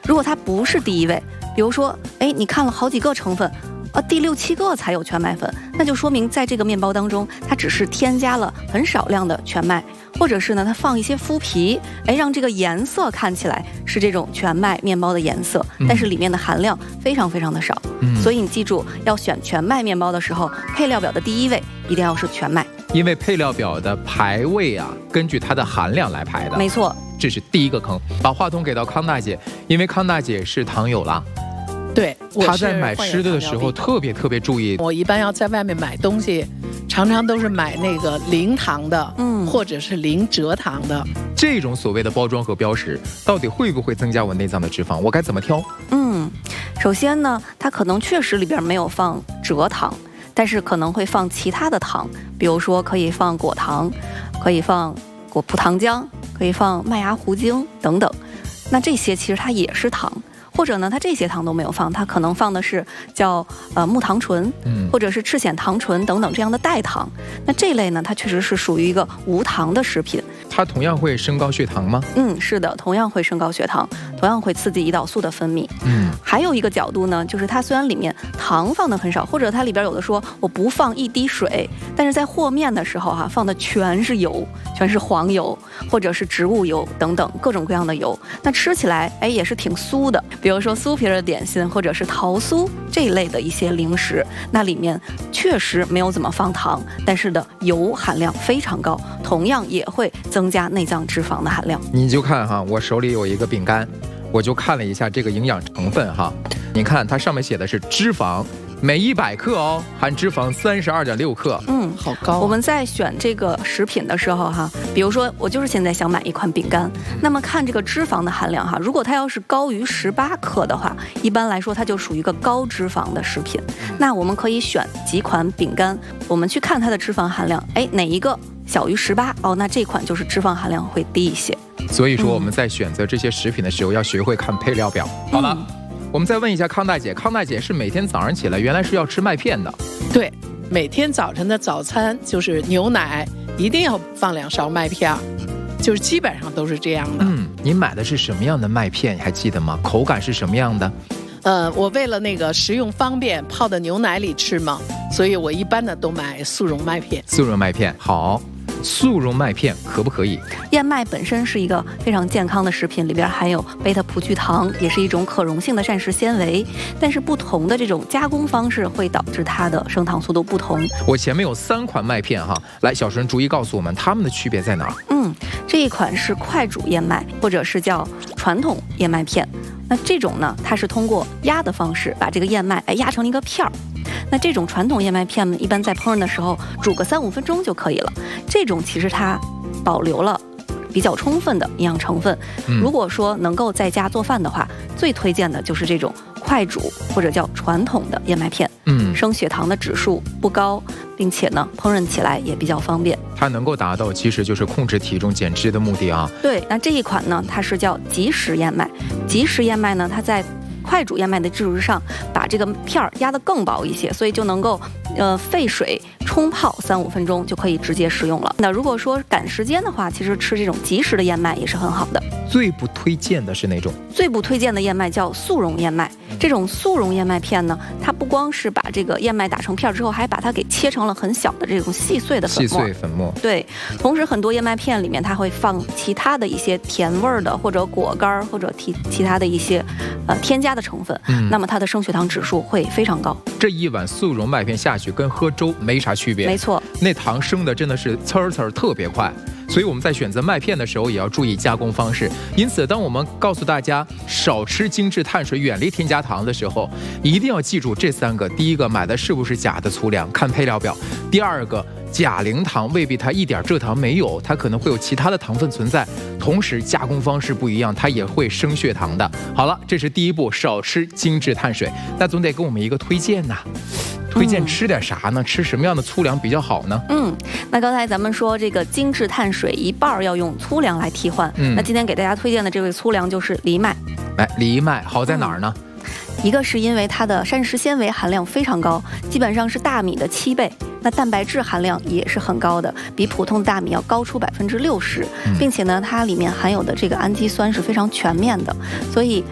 如果它不是第一位，比如说，你看了好几个成分，第6、7个才有全麦粉，那就说明在这个面包当中，它只是添加了很少量的全麦，或者是呢，它放一些麸皮，让这个颜色看起来是这种全麦面包的颜色，但是里面的含量非常非常的少。所以你记住，要选全麦面包的时候，配料表的第一位一定要是全麦， 因为配料表的排位啊，根据它的含量来排的。 没错， 这是第一个坑。把话筒给到康大姐，因为康大姐是糖友了。 对， 他在买吃的时候特别注意。 我一般要在外面买东西，常常都是买那个零糖的，或者是零蔗糖的。 这种所谓的包装和标识，到底会不会增加我内脏的脂肪？我该怎么挑？ 首先呢，它可能确实里边没有放蔗糖，但是可能会放其他的糖，比如说可以放果糖，可以放果葡糖浆，可以放麦芽糊精等等。那这些其实它也是糖。或者呢，它这些糖都没有放，它可能放的是叫木糖醇，或者是赤藓糖醇等等这样的代糖。那这类呢，它确实是属于一个无糖的食品。 它同样会升高血糖吗？ 是的，同样会升高血糖，同样会刺激胰岛素的分泌。还有一个角度呢，就是它虽然里面糖放的很少，或者它里边有的说我不放一滴水，但是在和面的时候放的全是油，全是黄油或者是植物油等等各种各样的油，那吃起来也是挺酥的。比如说酥皮的点心或者是桃酥这一类的一些零食，那里面确实没有怎么放糖，但是的油含量非常高，同样也会增加内脏脂肪的含量。 你就看我手里有一个饼干，我就看了一下这个营养成分你看它上面写的是脂肪，每100克含脂肪32.6克， 好高。 我们在选这个食品的时候比如说我就是现在想买一款饼干，那么看这个脂肪的含量如果它要是高于18克的话，一般来说它就属于一个高脂肪的食品。那我们可以选几款饼干，我们去看它的脂肪含量，哪一个小于18，那这款就是脂肪含量会低一些。 所以说我们在选择这些食品的时候，要学会看配料表。好了。我们再问一下康大姐，康大姐是每天早上起来原来是要吃麦片的？ 对，每天早晨的早餐就是牛奶，一定要放2勺麦片，就是基本上都是这样的。 你买的是什么样的麦片？你还记得吗？口感是什么样的？ 我为了那个食用方便，泡到牛奶里吃嘛，所以我一般的都买速溶麦片。 速溶麦片好。速溶麦片可不可以？ 燕麦本身是一个非常健康的食品，里边含有贝塔葡聚糖，也是一种可溶性的膳食纤维。但是不同的这种加工方式会导致它的升糖速度不同。 我前面有3款麦片来，小陈逐一告诉我们它们的区别在哪儿？ 这一款是快煮燕麦，或者是叫传统燕麦片。那这种呢，它是通过压的方式把这个燕麦压成一个片儿。那这种传统燕麦片呢，一般在烹饪的时候煮个3、5分钟就可以了。这种其实它保留了比较充分的营养成分。如果说能够在家做饭的话，最推荐的就是这种快煮或者叫传统的燕麦片。升血糖的指数不高，并且呢烹饪起来也比较方便。 它能够达到其实就是控制体重减脂的目的对，那这一款呢，它是叫即食燕麦。即食燕麦呢，它在快煮燕麦的基础之上，把这个片儿压得更薄一些，所以就能够沸水冲泡3、5分钟就可以直接食用了。那如果说赶时间的话，其实吃这种即食的燕麦也是很好的。 最不推荐的是哪种？ 最不推荐的燕麦叫速溶燕麦。这种速溶燕麦片呢，它不光是把这个燕麦打成片之后，还把它给切成了很小的这种细碎的粉末。 细碎粉末。 对，同时很多燕麦片里面它会放其他的一些甜味儿的，或者果干或者其他的一些添加的成分，那么它的升血糖指数会非常高。 这一碗速溶麦片下去跟喝粥没啥区别。 没错， 那糖升的真的是呲儿特别快。所以我们在选择麦片的时候也要注意加工方式。因此当我们告诉大家少吃精致碳水，远离添加糖的时候，一定要记住这3个。第一个，买的是不是假的粗粮，看配料表。第二个，假零糖未必它一点蔗糖没有，它可能会有其他的糖分存在，同时加工方式不一样，它也会升血糖的。好了，这是第一步，少吃精致碳水。那总得给我们一个推荐呐。推荐吃点啥呢？吃什么样的粗粮比较好呢？ 那刚才咱们说这个精致碳水一半要用粗粮来替换，那今天给大家推荐的这位粗粮就是藜麦。 藜麦好在哪儿呢？ 一个是因为它的膳食纤维含量非常高，基本上是大米的7倍。那蛋白质含量也是很高的，比普通的大米要高出60%，并且呢，它里面含有的这个氨基酸是非常全面的，所以